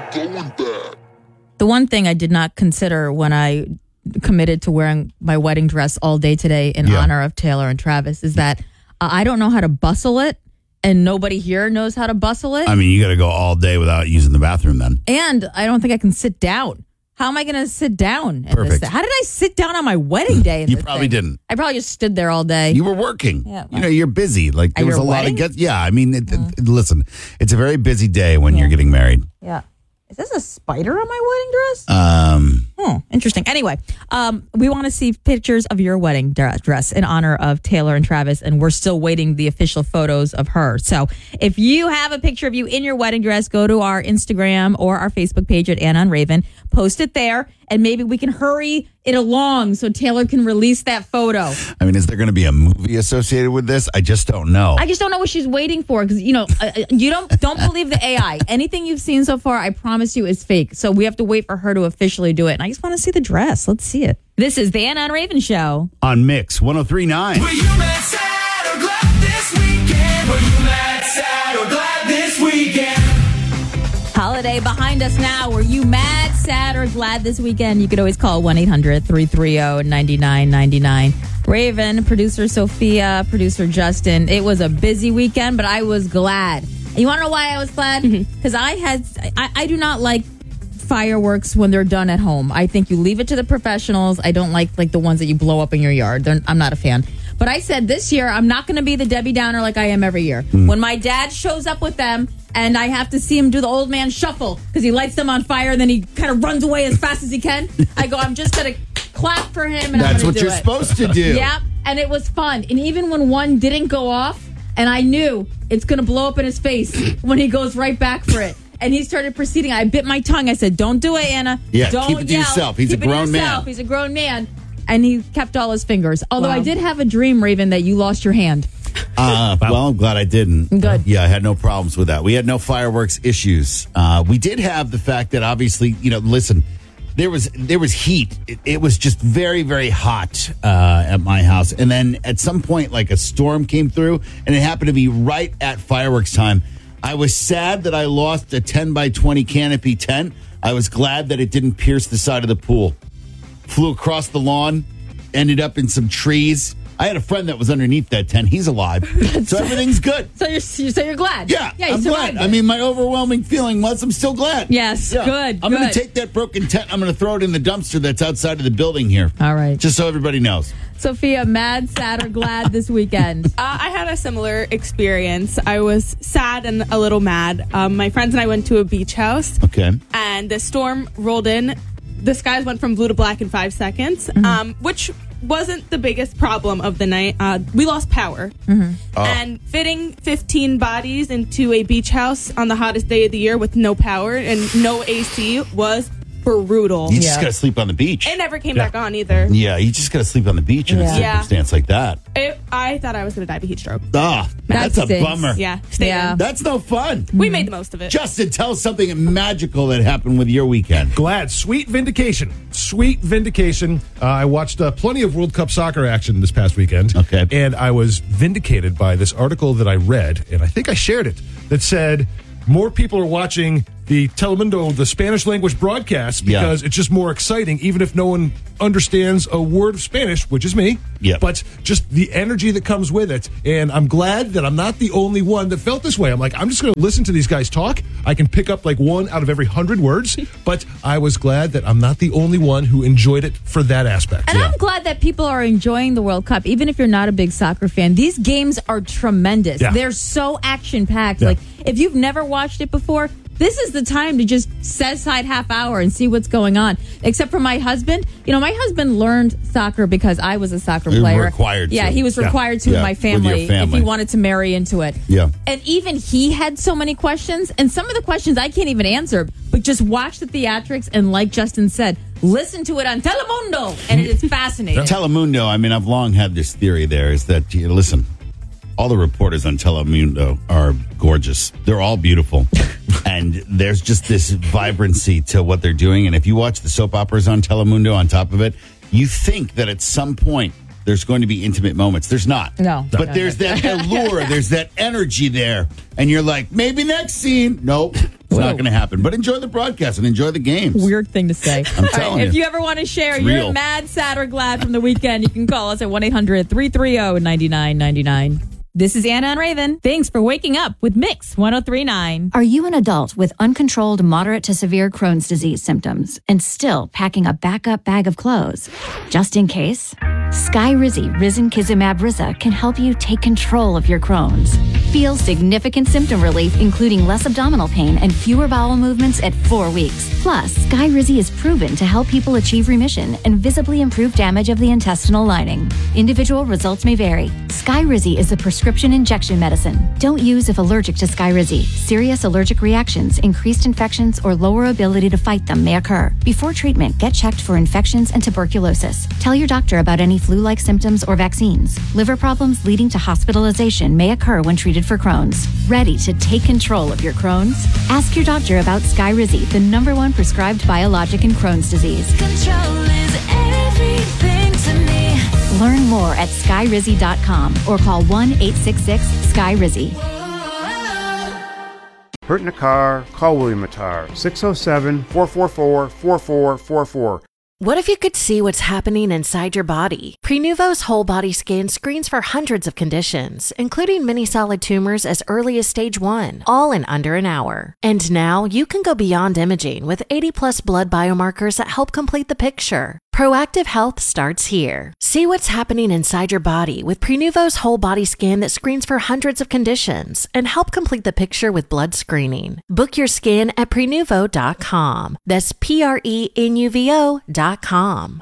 going bad. The one thing I did not consider when I committed to wearing my wedding dress all day today in honor of Taylor and Travis is that I don't know how to bustle it, and nobody here knows how to bustle it. I mean, you got to go all day without using the bathroom then. And I don't think I can sit down. How am I going to sit down? Perfect. How did I sit down on my wedding day? You probably didn't. I probably just stood there all day. You were working. Yeah. You know, you're busy. Like there was a lot of wedding? Yeah, I mean, listen, it's a very busy day when you're getting married. Yeah. Is this a spider on my wedding dress? Interesting. Anyway, we want to see pictures of your wedding dress in honor of Taylor and Travis, and we're still waiting the official photos of her. So if you have a picture of you in your wedding dress, go to our Instagram or our Facebook page at Anna and Raven, post it there, and maybe we can hurry it along so Taylor can release that photo. I mean, is there going to be a movie associated with this? I just don't know. I just don't know what she's waiting for because, you don't believe the AI. Anything you've seen so far, I promise you, is fake. So we have to wait for her to officially do it. And I just want to see the dress. Let's see it. This is the Anna and Raven Show. On Mix 103.9. Were you mad, sad, or glad this weekend? Were you mad, sad, or glad this weekend? Holiday behind us now. Were you mad, sad, or glad this weekend? You could always call 1-800-330-9999. Raven, producer Sophia, producer Justin. It was a busy weekend, but I was glad. And you want to know why I was glad? Because I do not like fireworks when they're done at home. I think you leave it to the professionals. I don't like the ones that you blow up in your yard. I'm not a fan. But I said this year, I'm not going to be the Debbie Downer like I am every year. When my dad shows up with them and I have to see him do the old man shuffle because he lights them on fire and then he kind of runs away as fast as he can, I go, I'm just going to clap for him and That's I'm going what to do you're it. supposed to do. Yeah, and it was fun. And even when one didn't go off, and I knew it's going to blow up in his face when he goes right back for it. And he started proceeding. I bit my tongue. I said, don't do it, Anna. Yeah, don't keep it to yell. yourself. He's Keep a it to grown yourself. man. He's a grown man. And he kept all his fingers. Although Wow. I did have a dream, Raven, that you lost your hand. Well, I'm glad I didn't. Good. Yeah, I had no problems with that. We had no fireworks issues. We did have the fact that obviously, listen, there was heat. It was just very, very hot at my house. And then at some point, like a storm came through, and it happened to be right at fireworks time. I was sad that I lost a 10 by 20 canopy tent. I was glad that it didn't pierce the side of the pool. Flew across the lawn, ended up in some trees. I had a friend that was underneath that tent. He's alive. So everything's good. So you're glad? Yeah, you I'm survived glad. it. I mean, my overwhelming feeling was I'm still glad. Yes, Yeah. good, I'm going good. to take that broken tent. I'm going to throw it in the dumpster that's outside of the building here. All right. Just so everybody knows. Sophia, mad, sad, or glad this weekend? I had a similar experience. I was sad and a little mad. My friends and I went to a beach house. Okay. And the storm rolled in. The skies went from blue to black in 5 seconds, which wasn't the biggest problem of the night. We lost power. And fitting 15 bodies into a beach house on the hottest day of the year with no power and no AC was brutal. You just got to sleep on the beach. It never came back on either. Yeah, you just got to sleep on the beach in a Yeah. circumstance like that. I thought I was going to die of a heat stroke. Ah, that's a stinks. bummer. Yeah. Stay Yeah. in. That's no fun. We made the most of it. Justin, tell us something magical that happened with your weekend. Glad. Sweet vindication. Sweet vindication. I watched plenty of World Cup soccer action this past weekend. Okay. And I was vindicated by this article that I read, and I think I shared it, that said more people are watching the Telemundo, the Spanish language broadcast, because it's just more exciting, even if no one understands a word of Spanish, which is me. Yep. But just the energy that comes with it. And I'm glad that I'm not the only one that felt this way. I'm like, I'm just going to listen to these guys talk. I can pick up like one out of every 100 words. But I was glad that I'm not the only one who enjoyed it for that aspect. And I'm glad that people are enjoying the World Cup, even if you're not a big soccer fan. These games are tremendous. Yeah. They're so action-packed. Yeah. Like, if you've never watched it before, this is the time to just set aside half hour and see what's going on. Except for my husband. My husband learned soccer because I was a soccer He was player. required to. Yeah, he was Yeah. required to Yeah, in my with your family if family. he wanted to marry into it. Yeah. And even he had so many questions, and some of the questions I can't even answer, but just watch the theatrics and, like Justin said, listen to it on Telemundo, and it is fascinating. Telemundo, I mean, I've long had this theory there is that, listen, all the reporters on Telemundo are gorgeous. They're all beautiful. And there's just this vibrancy to what they're doing. And if you watch the soap operas on Telemundo on top of it, you think that at some point there's going to be intimate moments. There's not. No. But there's that allure. There's that energy there. And you're like, maybe next scene. Nope. It's not going to happen. But enjoy the broadcast and enjoy the games. Weird thing to say. I'm telling If you. you ever want to share It's your real. mad, sad, or glad from the weekend, you can call us at 1-800-330-9999. This is Anna and Raven. Thanks for waking up with Mix 1039. Are you an adult with uncontrolled moderate to severe Crohn's disease symptoms and still packing a backup bag of clothes? Just in case, Skyrizi Risankizumab Riza can help you take control of your Crohn's. Feel significant symptom relief, including less abdominal pain and fewer bowel movements at 4 weeks. Plus, Skyrizi is proven to help people achieve remission and visibly improve damage of the intestinal lining. Individual results may vary. Skyrizi is a prescription injection medicine. Don't use if allergic to Skyrizi. Serious allergic reactions, increased infections, or lower ability to fight them may occur. Before treatment, get checked for infections and tuberculosis. Tell your doctor about any flu-like symptoms or vaccines. Liver problems leading to hospitalization may occur when treated for Crohn's. Ready to take control of your Crohn's? Ask your doctor about Skyrizi, the #1 prescribed biologic in Crohn's disease. Control is everything to me. Learn more at skyrizi.com or call 1-866-SKY-RIZZI. Hurt in a car? Call William Mattar, 607-444-4444. What if you could see what's happening inside your body? Prenuvo's whole body scan screens for hundreds of conditions, including many solid tumors as early as stage 1, all in under an hour. And now you can go beyond imaging with 80+ blood biomarkers that help complete the picture. Proactive health starts here. See what's happening inside your body with Prenuvo's whole body scan that screens for hundreds of conditions and help complete the picture with blood screening. Book your scan at Prenuvo.com. That's Prenuvo.com.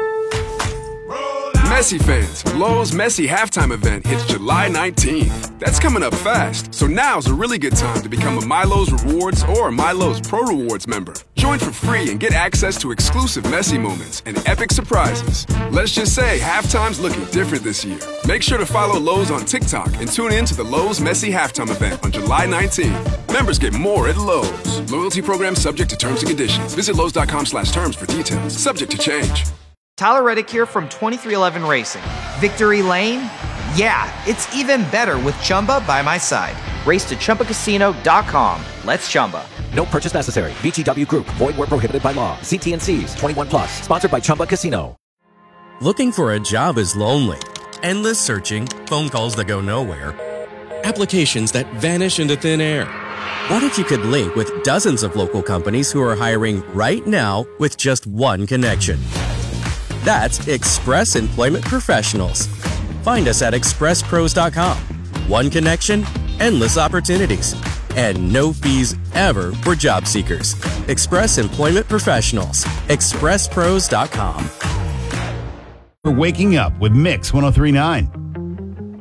Messi fans, Lowe's Messi halftime event hits July 19th. That's coming up fast, so now's a really good time to become a MyLowe's Rewards or MyLowe's Pro Rewards member. Join for free and get access to exclusive Messi moments and epic surprises. Let's just say halftime's looking different this year. Make sure to follow Lowe's on TikTok and tune in to the Lowe's Messi halftime event on July 19th. Members get more at Lowe's. Loyalty program subject to terms and conditions. Visit Lowe's.com/terms for details. Subject to change. Tyler Reddick here from 2311 Racing. Victory Lane? Yeah, it's even better with Chumba by my side. Race to ChumbaCasino.com. Let's Chumba. No purchase necessary. VGW Group. Void where prohibited by law. See T&Cs. 21+. Sponsored by Chumba Casino. Looking for a job is lonely. Endless searching, phone calls that go nowhere, applications that vanish into thin air. What if you could link with dozens of local companies who are hiring right now with just one connection? That's Express Employment Professionals. Find us at expresspros.com. One connection, endless opportunities, and no fees ever for job seekers. Express Employment Professionals. expresspros.com. For waking up with Mix 1039.